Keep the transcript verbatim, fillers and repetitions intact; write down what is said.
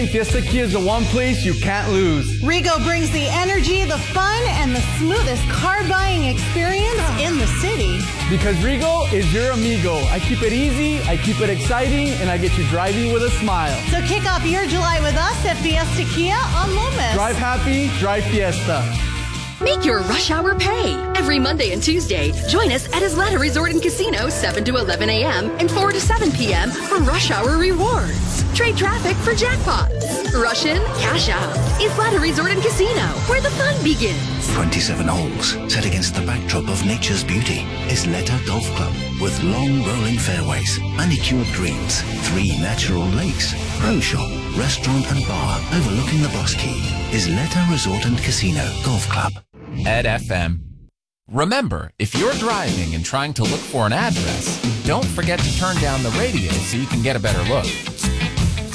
Fiesta Kia is the one place you can't lose. Rego brings the energy, the fun, and the smoothest car buying experience in the city. Because Rego is your amigo. I keep it easy, I keep it exciting, and I get you driving with a smile. So kick off your July with us at Fiesta Kia on Lomas. Drive happy, drive Fiesta. Make your rush hour pay. Every Monday and Tuesday, join us at Isleta Resort and Casino, seven to eleven a.m. and four to seven p.m. for rush hour rewards. Trade traffic for jackpots. Rush in, cash out. Isleta Resort and Casino, where the fun begins. twenty-seven holes set against the backdrop of nature's beauty. Isleta Golf Club with long rolling fairways, manicured greens, three natural lakes, pro shop, restaurant and bar overlooking the Boss Key. Isleta Resort and Casino Golf Club. Ed F M. Remember, if you're driving and trying to look for an address, don't forget to turn down the radio so you can get a better look.